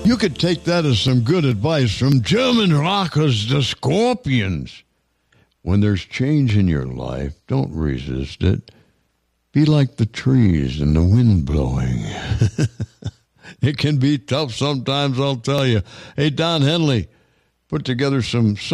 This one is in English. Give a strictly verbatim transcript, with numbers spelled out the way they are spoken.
You could take that as some good advice from German rockers, the Scorpions. When there's change in your life, don't resist it. Be like the trees and the wind blowing. It can be tough sometimes, I'll tell you. Hey, Don Henley put together some